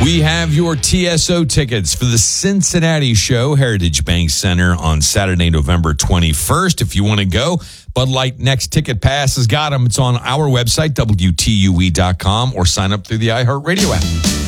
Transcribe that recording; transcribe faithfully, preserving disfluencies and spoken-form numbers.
We have your T S O tickets for the Cincinnati show, Heritage Bank Center, on Saturday, November twenty-first. If you want to go, Bud Light Next Ticket Pass has got them. It's on our website, W T U E dot com, or sign up through the iHeartRadio app.